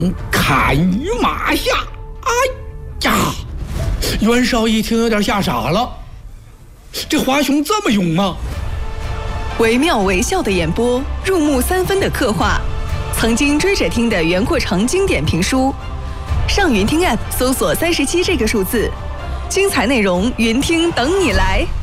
砍于马下。哎呀，袁绍一听有点吓傻了，这华雄这么勇吗？ 惟妙惟肖的演播，入木三分的刻画，曾经追着听的袁阔成经典评书。上云听 App 搜索37这个数字，精彩内容云听等你来。